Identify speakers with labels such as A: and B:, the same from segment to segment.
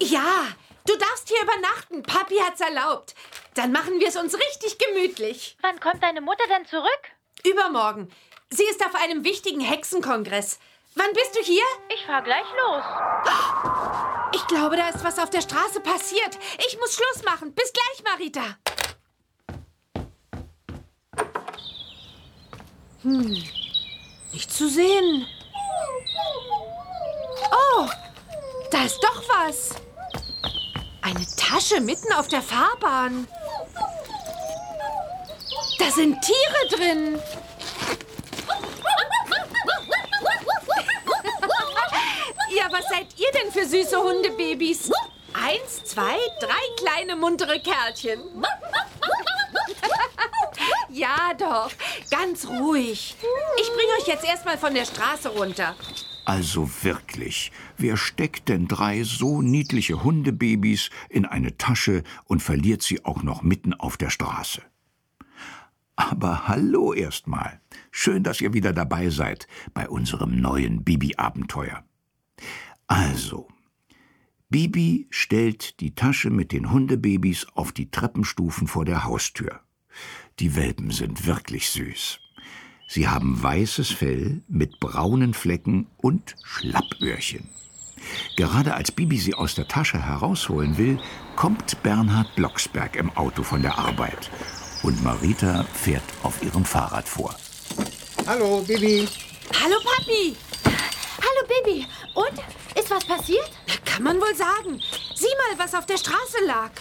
A: Ja, du darfst hier übernachten. Papi hat's erlaubt. Dann machen wir es uns richtig gemütlich.
B: Wann kommt deine Mutter denn zurück?
A: Übermorgen. Sie ist auf einem wichtigen Hexenkongress. Wann bist du hier?
B: Ich fahr gleich los.
A: Ich glaube, da ist was auf der Straße passiert. Ich muss Schluss machen. Bis gleich, Marita. Nicht zu sehen. Oh, da ist doch was. Eine Tasche mitten auf der Fahrbahn. Da sind Tiere drin. Ja, was seid ihr denn für süße Hundebabys? 1, 2, 3 kleine, muntere Kerlchen. Ja, doch. Ganz ruhig. Ich bringe euch jetzt erstmal von der Straße runter.
C: Also wirklich, wer steckt denn 3 so niedliche Hundebabys in eine Tasche und verliert sie auch noch mitten auf der Straße? Aber hallo erstmal. Schön, dass ihr wieder dabei seid bei unserem neuen Bibi-Abenteuer. Also, Bibi stellt die Tasche mit den Hundebabys auf die Treppenstufen vor der Haustür. Die Welpen sind wirklich süß. Sie haben weißes Fell mit braunen Flecken und Schlappöhrchen. Gerade als Bibi sie aus der Tasche herausholen will, kommt Bernhard Blocksberg im Auto von der Arbeit. Und Marita fährt auf ihrem Fahrrad vor.
D: Hallo, Bibi.
A: Hallo, Papi.
B: Hallo, Baby. Und? Ist was passiert?
A: Kann man wohl sagen. Sieh mal, was auf der Straße lag.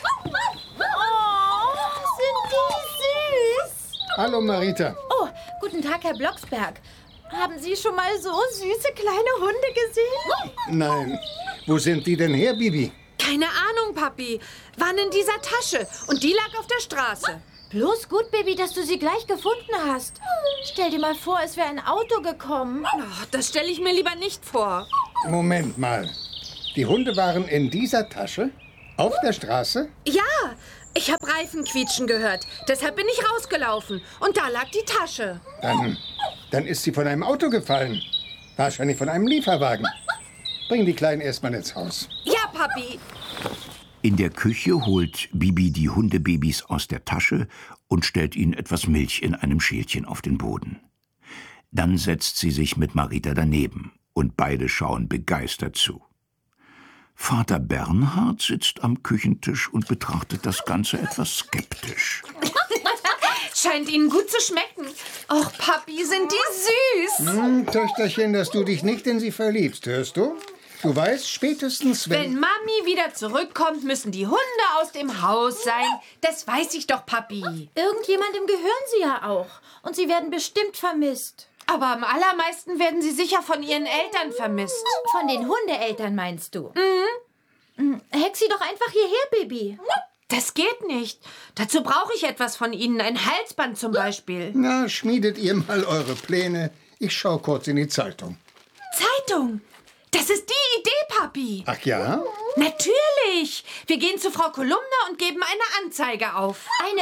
B: Oh, sind die süß.
D: Hallo, Marita.
B: Oh, guten Tag, Herr Blocksberg. Haben Sie schon mal so süße kleine Hunde gesehen?
D: Nein. Wo sind die denn her, Bibi?
A: Keine Ahnung, Papi. Waren in dieser Tasche und die lag auf der Straße.
B: Bloß gut, Baby, dass du sie gleich gefunden hast. Stell dir mal vor, es wäre ein Auto gekommen.
A: Oh, das stelle ich mir lieber nicht vor.
D: Moment mal. Die Hunde waren in dieser Tasche? Auf der Straße?
A: Ja, ich habe Reifen quietschen gehört. Deshalb bin ich rausgelaufen. Und da lag die Tasche.
D: Dann ist sie von einem Auto gefallen. Wahrscheinlich von einem Lieferwagen. Bring die Kleinen erstmal ins Haus.
A: Ja, Papi.
C: In der Küche holt Bibi die Hundebabys aus der Tasche und stellt ihnen etwas Milch in einem Schälchen auf den Boden. Dann setzt sie sich mit Marita daneben und beide schauen begeistert zu. Vater Bernhard sitzt am Küchentisch und betrachtet das Ganze etwas skeptisch.
A: Scheint Ihnen gut zu schmecken. Och, Papi, sind die süß.
D: Töchterchen, dass du dich nicht in sie verliebst, hörst du? Du weißt, spätestens
A: Wenn Mami wieder zurückkommt, müssen die Hunde aus dem Haus sein. Das weiß ich doch, Papi.
B: Irgendjemandem gehören sie ja auch. Und sie werden bestimmt vermisst.
A: Aber am allermeisten werden sie sicher von ihren Eltern vermisst.
B: Von den Hundeeltern meinst du? Mhm. Hex sie doch einfach hierher, Baby.
A: Das geht nicht. Dazu brauche ich etwas von Ihnen. Ein Halsband zum Beispiel.
D: Na, schmiedet ihr mal eure Pläne. Ich schau kurz in die Zeitung.
A: Zeitung? Das ist die Idee, Papi.
D: Ach ja?
A: Natürlich. Wir gehen zu Frau Kolumna und geben eine Anzeige auf.
B: Eine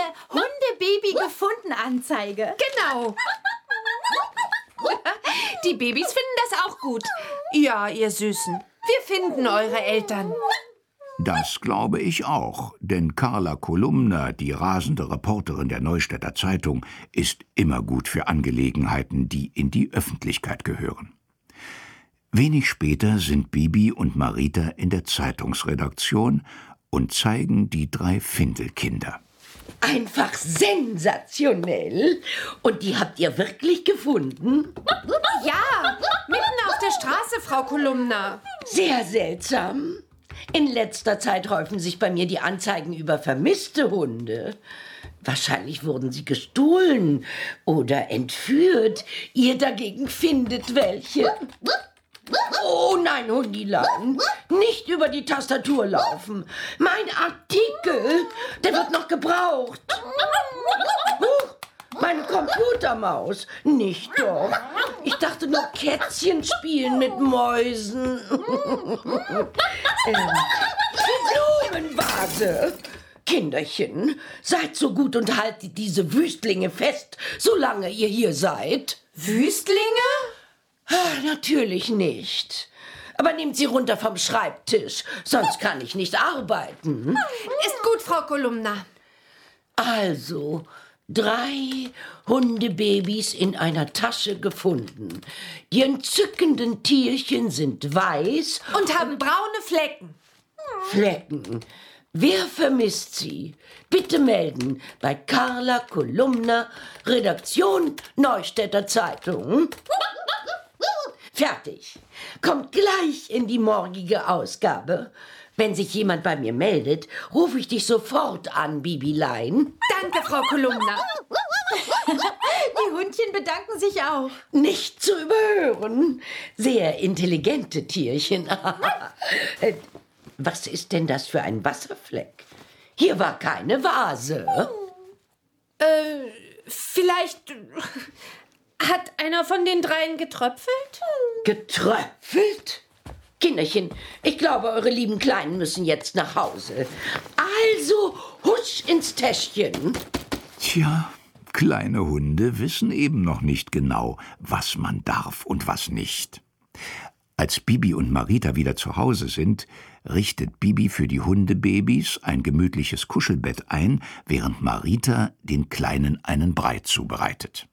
B: Hundebaby-gefunden-Anzeige.
A: Genau. Die Babys finden das auch gut. Ja, ihr Süßen. Wir finden eure Eltern.
C: Das glaube ich auch, denn Carla Kolumna, die rasende Reporterin der Neustädter Zeitung, ist immer gut für Angelegenheiten, die in die Öffentlichkeit gehören. Wenig später sind Bibi und Marita in der Zeitungsredaktion und zeigen die 3 Findelkinder.
E: Einfach sensationell. Und die habt ihr wirklich gefunden?
A: Ja, mitten auf der Straße, Frau Kolumna.
E: Sehr seltsam. In letzter Zeit häufen sich bei mir die Anzeigen über vermisste Hunde. Wahrscheinlich wurden sie gestohlen oder entführt. Ihr dagegen findet welche. Oh nein, Hundilein, nicht über die Tastatur laufen. Mein Artikel, der wird noch gebraucht. Meine Computermaus, nicht doch. Ich dachte nur Kätzchen spielen mit Mäusen. Die Blumenvase. Kinderchen, seid so gut und haltet diese Wüstlinge fest, solange ihr hier seid.
A: Wüstlinge?
E: Natürlich nicht. Aber nehmt sie runter vom Schreibtisch, sonst kann ich nicht arbeiten.
A: Ist gut, Frau Kolumna.
E: Also, 3 Hundebabys in einer Tasche gefunden. Die entzückenden Tierchen sind weiß.
A: Und haben braune Flecken.
E: Flecken. Wer vermisst sie? Bitte melden bei Carla Kolumna, Redaktion Neustädter Zeitung. Fertig. Kommt gleich in die morgige Ausgabe. Wenn sich jemand bei mir meldet, rufe ich dich sofort an, Bibilein.
A: Danke, Frau Kolumna.
B: Die Hundchen bedanken sich auch.
E: Nicht zu überhören. Sehr intelligente Tierchen. Was ist denn das für ein Wasserfleck? Hier war keine Vase.
A: Vielleicht hat einer von den dreien getröpfelt?
E: Getröpfelt? Kinderchen, ich glaube, eure lieben Kleinen müssen jetzt nach Hause. Also, husch ins Täschchen.
C: Tja, kleine Hunde wissen eben noch nicht genau, was man darf und was nicht. Als Bibi und Marita wieder zu Hause sind, richtet Bibi für die Hundebabys ein gemütliches Kuschelbett ein, während Marita den Kleinen einen Brei zubereitet.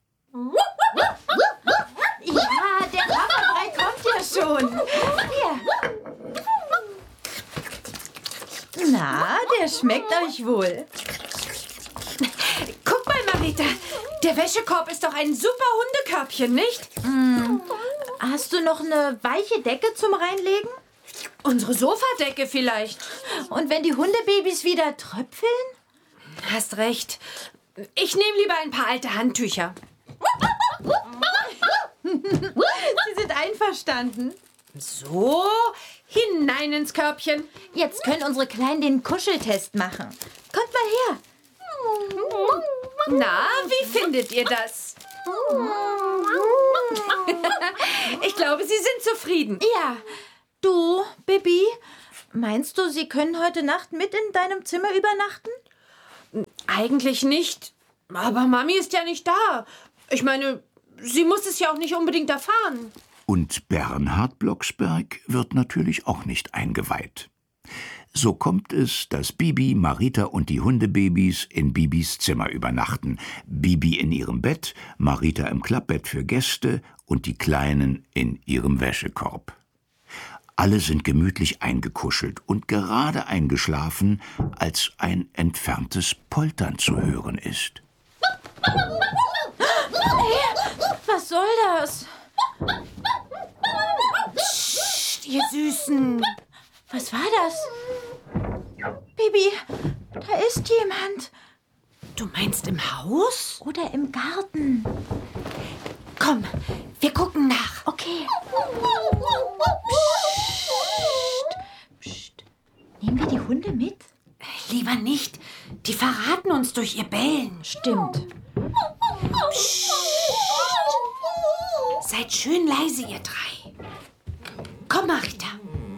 B: Ja, der Haferbrei kommt ja schon. Hier. Na, der schmeckt euch wohl.
A: Guck mal, Marita. Der Wäschekorb ist doch ein super Hundekörbchen, nicht?
B: Hast du noch eine weiche Decke zum Reinlegen?
A: Unsere Sofadecke vielleicht.
B: Und wenn die Hundebabys wieder tröpfeln?
A: Hast recht. Ich nehme lieber ein paar alte Handtücher.
B: Sie sind einverstanden.
A: So, hinein ins Körbchen.
B: Jetzt können unsere Kleinen den Kuscheltest machen. Kommt mal her.
A: Na, wie findet ihr das? Ich glaube, Sie sind zufrieden.
B: Ja. Du, Bibi, meinst du, sie können heute Nacht mit in deinem Zimmer übernachten?
A: Eigentlich nicht. Aber Mami ist ja nicht da. Ich meine, sie muss es ja auch nicht unbedingt erfahren.
C: Und Bernhard Blocksberg wird natürlich auch nicht eingeweiht. So kommt es, dass Bibi, Marita und die Hundebabys in Bibis Zimmer übernachten. Bibi in ihrem Bett, Marita im Klappbett für Gäste und die Kleinen in ihrem Wäschekorb. Alle sind gemütlich eingekuschelt und gerade eingeschlafen, als ein entferntes Poltern zu hören ist.
B: Was soll das?
A: Psst, ihr Süßen.
B: Was war das? Bibi, da ist jemand.
A: Du meinst im Haus?
B: Oder im Garten.
A: Komm, wir gucken nach.
B: Okay. Psst. Nehmen wir die Hunde mit?
A: Lieber nicht. Die verraten uns durch ihr Bellen.
B: Stimmt.
A: Psst. Seid schön leise, ihr drei. Komm, Marita.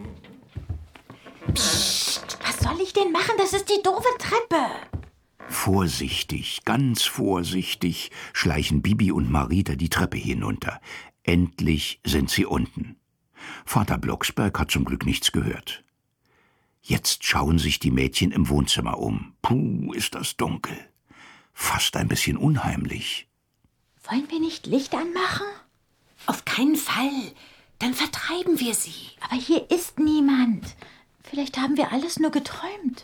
B: Psst. Was soll ich denn machen? Das ist die doofe Treppe.
C: Vorsichtig, ganz vorsichtig schleichen Bibi und Marita die Treppe hinunter. Endlich sind sie unten. Vater Blocksberg hat zum Glück nichts gehört. Jetzt schauen sich die Mädchen im Wohnzimmer um. Puh, ist das dunkel. Fast ein bisschen unheimlich.
B: Wollen wir nicht Licht anmachen?
A: Auf keinen Fall. Dann vertreiben wir sie.
B: Aber hier ist niemand. Vielleicht haben wir alles nur geträumt.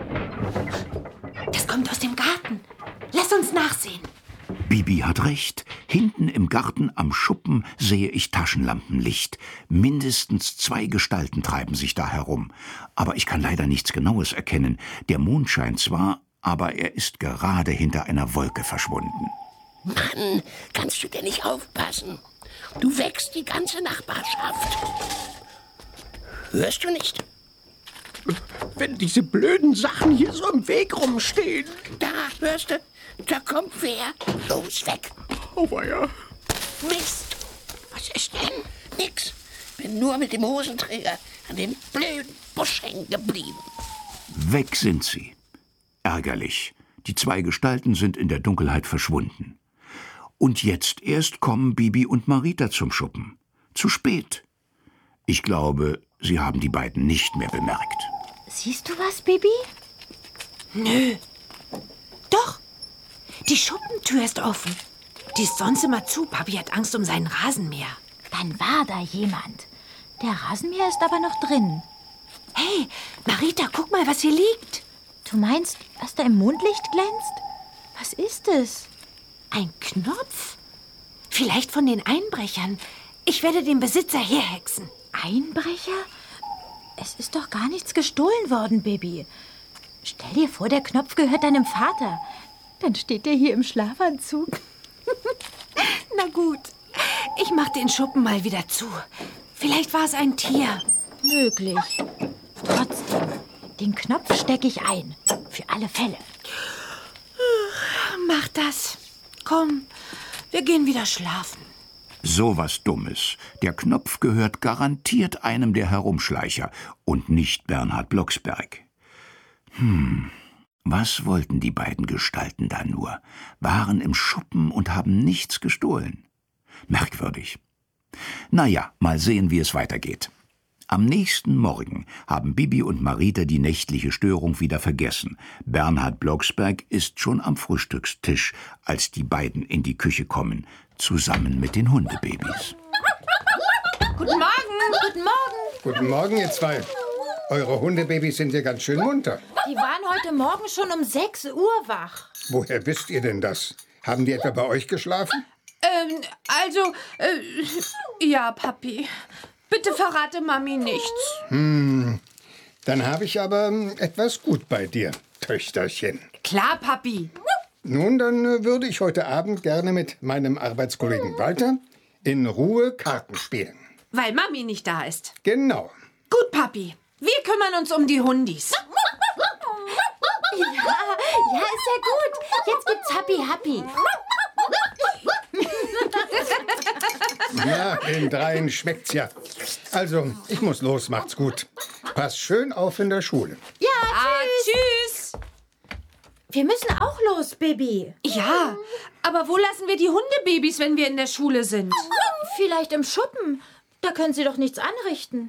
A: Das kommt aus dem Garten. Lass uns nachsehen.
C: Bibi hat recht. Hinten im Garten am Schuppen sehe ich Taschenlampenlicht. Mindestens 2 Gestalten treiben sich da herum. Aber ich kann leider nichts Genaues erkennen. Der Mond scheint zwar, aber er ist gerade hinter einer Wolke verschwunden.
F: Mann, kannst du denn nicht aufpassen? Du wächst die ganze Nachbarschaft. Hörst du nicht?
G: Wenn diese blöden Sachen hier so im Weg rumstehen.
F: Da, hörst du? Da kommt wer. Los, weg.
G: Auweia.
F: Mist. Was ist denn? Nix. Bin nur mit dem Hosenträger an dem blöden Busch hängen geblieben.
C: Weg sind sie. Ärgerlich. Die 2 Gestalten sind in der Dunkelheit verschwunden. Und jetzt erst kommen Bibi und Marita zum Schuppen. Zu spät. Ich glaube, sie haben die beiden nicht mehr bemerkt.
B: Siehst du was, Bibi?
A: Nö. Doch. Die Schuppentür ist offen. Die ist sonst immer zu. Papi hat Angst um seinen Rasenmäher.
B: Dann war da jemand. Der Rasenmäher ist aber noch drin.
A: Hey, Marita, guck mal, was hier liegt.
B: Du meinst, was da im Mondlicht glänzt? Was ist es?
A: Ein Knopf? Vielleicht von den Einbrechern. Ich werde den Besitzer herhexen.
B: Einbrecher? Es ist doch gar nichts gestohlen worden, Bibi. Stell dir vor, der Knopf gehört deinem Vater. Dann steht der hier im Schlafanzug.
A: Na gut, ich mach den Schuppen mal wieder zu. Vielleicht war es ein Tier.
B: Möglich. Trotzdem, den Knopf stecke ich ein. Für alle Fälle.
A: Mach das. Komm, wir gehen wieder schlafen.
C: So was Dummes. Der Knopf gehört garantiert einem der Herumschleicher und nicht Bernhard Blocksberg. Was wollten die beiden Gestalten da nur? Waren im Schuppen und haben nichts gestohlen. Merkwürdig. Naja, mal sehen, wie es weitergeht. Am nächsten Morgen haben Bibi und Marita die nächtliche Störung wieder vergessen. Bernhard Blocksberg ist schon am Frühstückstisch, als die beiden in die Küche kommen, zusammen mit den Hundebabys.
A: Guten Morgen.
B: Guten Morgen.
D: Guten Morgen, ihr zwei. Eure Hundebabys sind ja ganz schön munter.
B: Die waren heute Morgen schon um 6 Uhr wach.
D: Woher wisst ihr denn das? Haben die etwa bei euch geschlafen?
A: Ja, Papi. Bitte verrate Mami nichts.
D: Dann habe ich aber etwas gut bei dir, Töchterchen.
A: Klar, Papi.
D: Nun, dann würde ich heute Abend gerne mit meinem Arbeitskollegen Walter in Ruhe Karten spielen.
A: Weil Mami nicht da ist.
D: Genau.
A: Gut, Papi. Wir kümmern uns um die Hundis.
B: Ja, ist ja gut. Jetzt gibt's Happy Happy.
D: Ja, den dreien schmeckt's ja. Also, ich muss los, macht's gut. Passt schön auf in der Schule.
B: Ja,
A: Tschüss.
B: wir müssen auch los, Bibi.
A: Ja, aber wo lassen wir die Hundebabys, wenn wir in der Schule sind?
B: Vielleicht im Schuppen. Da können sie doch nichts anrichten.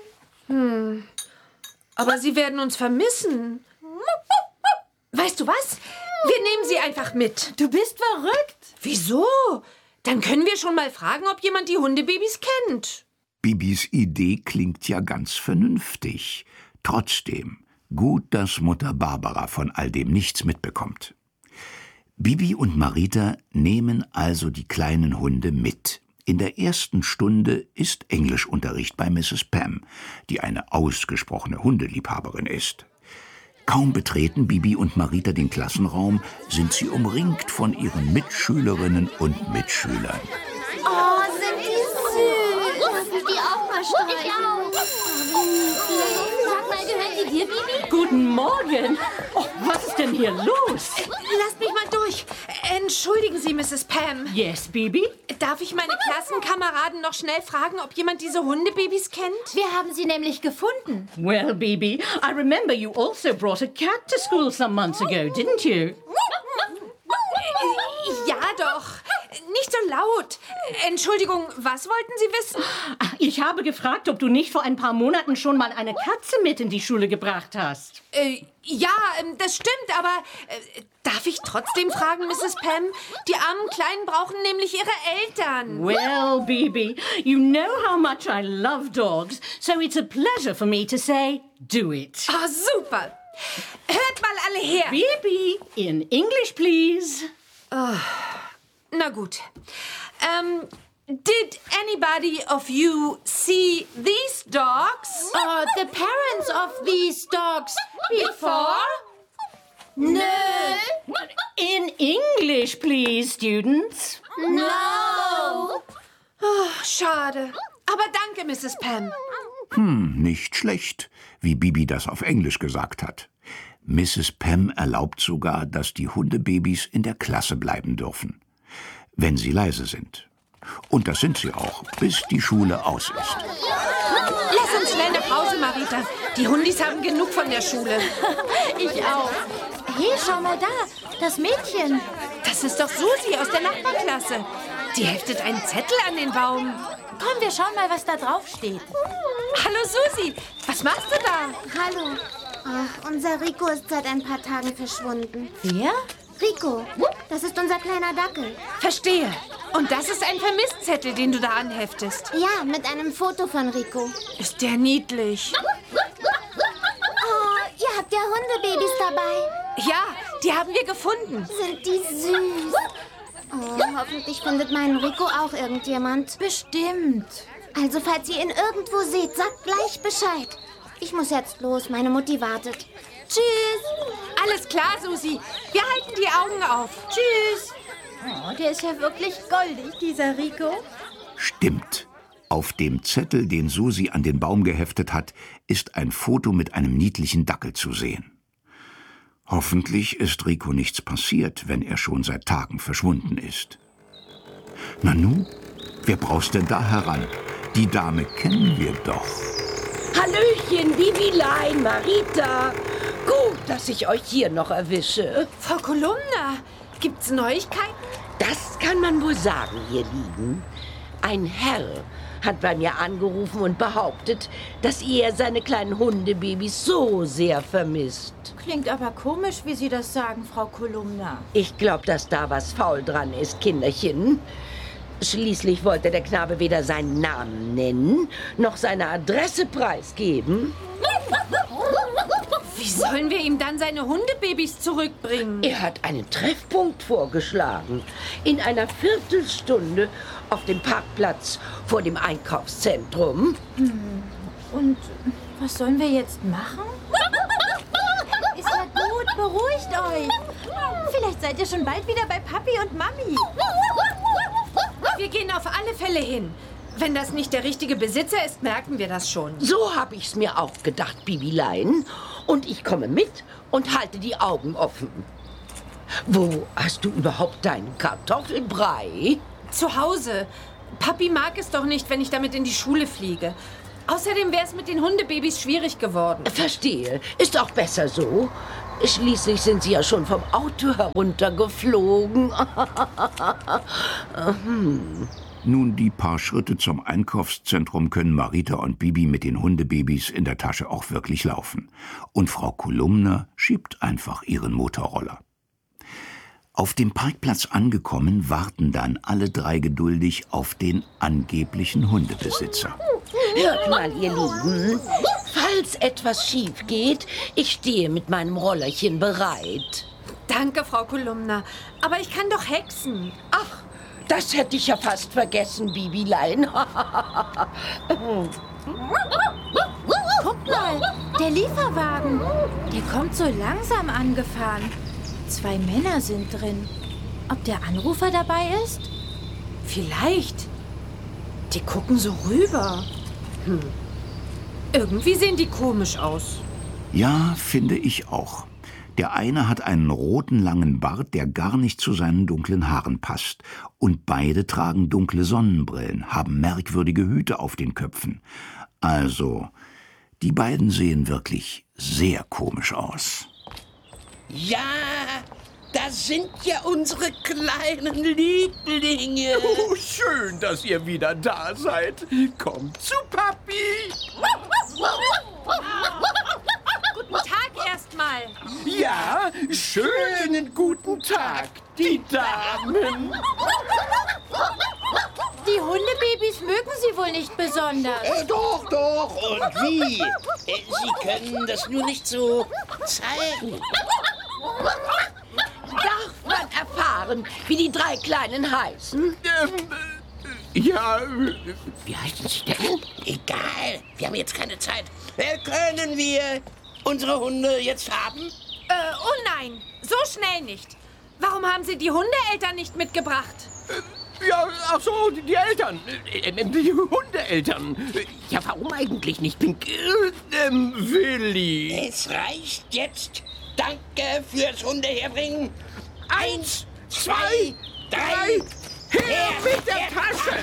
A: Aber sie werden uns vermissen. Weißt du was? Wir nehmen sie einfach mit.
B: Du bist verrückt.
A: Wieso? Dann können wir schon mal fragen, ob jemand die Hundebabys kennt.
C: Bibis Idee klingt ja ganz vernünftig. Trotzdem, gut, dass Mutter Barbara von all dem nichts mitbekommt. Bibi und Marita nehmen also die kleinen Hunde mit. In der ersten Stunde ist Englischunterricht bei Mrs. Pam, die eine ausgesprochene Hundeliebhaberin ist. Kaum betreten Bibi und Marita den Klassenraum, sind sie umringt von ihren Mitschülerinnen und Mitschülern.
B: Oh, sind die süß.
H: Lass mich die auch mal streicheln. Sag mal, gehört die dir, Bibi?
E: Guten Morgen. Oh, was ist denn hier los?
A: Lasst mich mal durch. Entschuldigen Sie, Mrs. Pam.
E: Yes, Bibi?
A: Darf ich meine Klassenkameraden noch schnell fragen, ob jemand diese Hundebabys kennt?
B: Wir haben sie nämlich gefunden.
E: Well, Bibi, I remember you also brought a cat to school some months ago, didn't you?
A: Ja, doch. Nicht so laut. Entschuldigung, was wollten Sie wissen?
E: Ich habe gefragt, ob du nicht vor ein paar Monaten schon mal eine Katze mit in die Schule gebracht hast.
A: Ja, das stimmt, aber darf ich trotzdem fragen, Mrs. Pam? Die armen Kleinen brauchen nämlich ihre Eltern.
E: Well, Bibi, you know how much I love dogs, so it's a pleasure for me to say, do it.
A: Oh, super. Hört mal alle her.
E: Bibi, in English, please.
A: Na gut. Did anybody of you see these dogs?
B: The parents of these dogs before? No.
E: In English, please, students.
B: No.
A: Schade. Aber danke, Mrs. Pam.
C: Nicht schlecht, wie Bibi das auf Englisch gesagt hat. Mrs. Pam erlaubt sogar, dass die Hundebabys in der Klasse bleiben dürfen, wenn sie leise sind. Und das sind sie auch, bis die Schule aus ist.
A: Lass uns schnell nach Hause, Marita. Die Hundis haben genug von der Schule.
B: Ich auch. Hey, schau mal da. Das Mädchen.
A: Das ist doch Susi aus der Nachbarklasse. Die heftet einen Zettel an den Baum.
B: Komm, wir schauen mal, was da drauf steht.
A: Hallo Susi, was machst du da?
H: Hallo. Ach, unser Rico ist seit ein paar Tagen verschwunden.
B: Wer?
H: Rico, das ist unser kleiner Dackel.
A: Verstehe. Und das ist ein Vermisstzettel, den du da anheftest.
H: Ja, mit einem Foto von Rico.
A: Ist der niedlich.
H: Oh, ihr habt ja Hundebabys dabei.
A: Ja, die haben wir gefunden.
H: Sind die süß. Oh, hoffentlich findet meinen Rico auch irgendjemand.
B: Bestimmt.
H: Also, falls ihr ihn irgendwo seht, sagt gleich Bescheid. Ich muss jetzt los, meine Mutti wartet. Tschüss.
A: Alles klar, Susi. Wir halten die Augen auf. Tschüss.
B: Oh, der ist ja wirklich goldig, dieser Rico.
C: Stimmt. Auf dem Zettel, den Susi an den Baum geheftet hat, ist ein Foto mit einem niedlichen Dackel zu sehen. Hoffentlich ist Rico nichts passiert, wenn er schon seit Tagen verschwunden ist. Nanu, wer braust denn da heran? Die Dame kennen wir doch.
E: Hallöchen, Bibilein, Marita. Gut, dass ich euch hier noch erwische.
A: Frau Kolumna, gibt's Neuigkeiten?
E: Das kann man wohl sagen, ihr Lieben. Ein Herr hat bei mir angerufen und behauptet, dass er seine kleinen Hundebabys so sehr vermisst.
B: Klingt aber komisch, wie Sie das sagen, Frau Kolumna.
E: Ich glaube, dass da was faul dran ist, Kinderchen. Schließlich wollte der Knabe weder seinen Namen nennen, noch seine Adresse preisgeben.
A: Wie sollen wir ihm dann seine Hundebabys zurückbringen?
E: Er hat einen Treffpunkt vorgeschlagen. In einer Viertelstunde auf dem Parkplatz vor dem Einkaufszentrum.
B: Und was sollen wir jetzt machen? Ist ja gut, beruhigt euch. Vielleicht seid ihr schon bald wieder bei Papi und Mami.
A: Wir gehen auf alle Fälle hin. Wenn das nicht der richtige Besitzer ist, merken wir das schon.
E: So habe ich's mir auch gedacht, Bibilein. Und ich komme mit und halte die Augen offen. Wo hast du überhaupt deinen Kartoffelbrei?
A: Zu Hause. Papi mag es doch nicht, wenn ich damit in die Schule fliege. Außerdem wäre es mit den Hundebabys schwierig geworden.
E: Verstehe. Ist auch besser so. Schließlich sind sie ja schon vom Auto heruntergeflogen.
C: Nun, die paar Schritte zum Einkaufszentrum können Marita und Bibi mit den Hundebabys in der Tasche auch wirklich laufen. Und Frau Kolumna schiebt einfach ihren Motorroller. Auf dem Parkplatz angekommen, warten dann alle drei geduldig auf den angeblichen Hundebesitzer.
E: Hört mal, ihr Lieben. Falls etwas schief geht, ich stehe mit meinem Rollerchen bereit.
A: Danke, Frau Kolumna. Aber ich kann doch hexen.
E: Ach, das hätte ich ja fast vergessen, Bibilein.
B: Guck mal, der Lieferwagen. Der kommt so langsam angefahren. 2 Männer sind drin. Ob der Anrufer dabei ist?
A: Vielleicht. Die gucken so rüber. Irgendwie sehen die komisch aus.
C: Ja, finde ich auch. Der eine hat einen roten langen Bart, der gar nicht zu seinen dunklen Haaren passt. Und beide tragen dunkle Sonnenbrillen, haben merkwürdige Hüte auf den Köpfen. Also, die beiden sehen wirklich sehr komisch aus.
F: Ja, das sind ja unsere kleinen Lieblinge.
G: Oh, schön, dass ihr wieder da seid. Kommt zu Papi.
A: Guten Tag erstmal.
G: Ja, schönen guten Tag, die Damen.
B: Die Hundebabys mögen Sie wohl nicht besonders.
F: Doch. Und wie? Sie können das nur nicht so zeigen.
E: Darf man erfahren, wie die 3 Kleinen heißen?
G: Ja,
F: Wie heißen Sie denn? Egal, wir haben jetzt keine Zeit. Können wir unsere Hunde jetzt haben?
A: Oh nein, so schnell nicht. Warum haben Sie die Hundeeltern nicht mitgebracht?
G: ja, ach so, die Eltern. Die Hundeeltern. Ja, warum eigentlich nicht, Pink? Willi.
F: Es reicht jetzt. Danke fürs Hundeherbringen. 1, 2, 3.
G: Her mit der Tasche!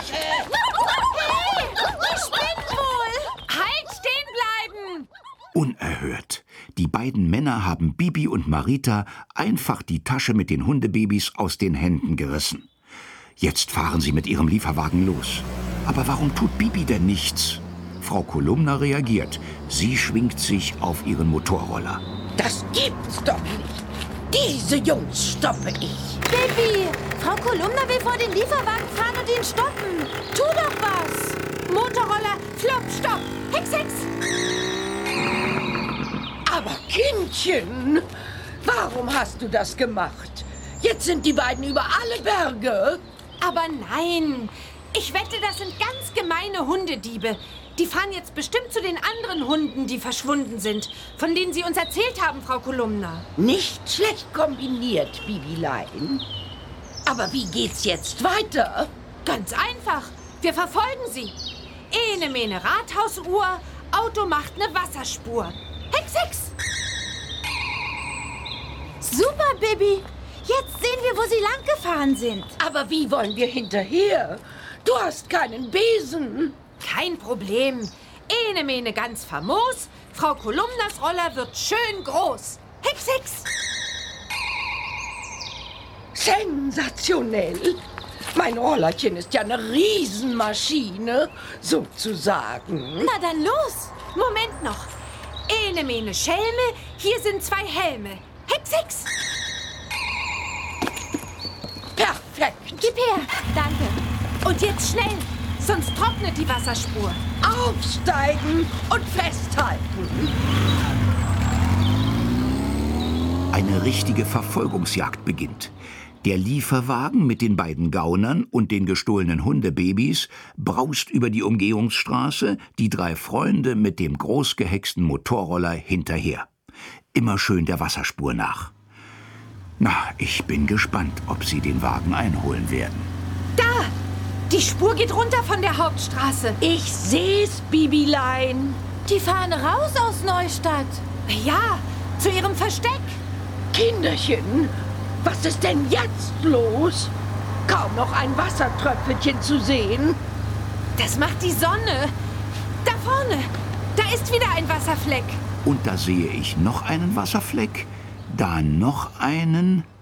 A: Die spinnt wohl. Halt, stehen bleiben.
C: Unerhört. Die beiden Männer haben Bibi und Marita einfach die Tasche mit den Hundebabys aus den Händen gerissen. Jetzt fahren sie mit ihrem Lieferwagen los. Aber warum tut Bibi denn nichts? Frau Kolumna reagiert. Sie schwingt sich auf ihren Motorroller.
E: Das gibt's doch nicht. Diese Jungs stoppe ich.
B: Bibi, Frau Kolumna will vor den Lieferwagen fahren und ihn stoppen. Tu doch was. Motorroller, flop, stopp. Hex, Hex.
E: Aber Kindchen, warum hast du das gemacht? Jetzt sind die beiden über alle Berge.
A: Aber nein, ich wette, das sind ganz gemeine Hundediebe. Die fahren jetzt bestimmt zu den anderen Hunden, die verschwunden sind, von denen Sie uns erzählt haben, Frau Kolumna.
E: Nicht schlecht kombiniert, Bibilein. Aber wie geht's jetzt weiter?
A: Ganz einfach, wir verfolgen sie. Ene mene Rathausuhr, Auto macht eine Wasserspur. Hex, Hex!
B: Super, Bibi. Jetzt sehen wir, wo sie lang gefahren sind.
E: Aber wie wollen wir hinterher? Du hast keinen Besen.
A: Kein Problem. Ene mene ganz famos, Frau Kolumnas Roller wird schön groß. Hex, Hex!
E: Sensationell. Mein Rollerchen ist ja eine Riesenmaschine, sozusagen.
A: Na dann los. Moment noch. Ene mene Schelme, hier sind 2 Helme. Hex, Hex!
E: Perfekt.
B: Gib her. Danke.
A: Und jetzt schnell, sonst trocknet die Wasserspur.
E: Aufsteigen und festhalten.
C: Eine richtige Verfolgungsjagd beginnt. Der Lieferwagen mit den beiden Gaunern und den gestohlenen Hundebabys braust über die Umgehungsstraße, die 3 Freunde mit dem großgehexten Motorroller hinterher. Immer schön der Wasserspur nach. Na, ich bin gespannt, ob sie den Wagen einholen werden.
A: Da! Die Spur geht runter von der Hauptstraße.
E: Ich seh's, Bibilein.
B: Die fahren raus aus Neustadt.
A: Ja, zu ihrem Versteck.
E: Kinderchen, was ist denn jetzt los? Kaum noch ein Wassertröpfelchen zu sehen.
A: Das macht die Sonne. Da vorne, da ist wieder ein Wasserfleck.
C: Und da sehe ich noch einen Wasserfleck, da noch einen.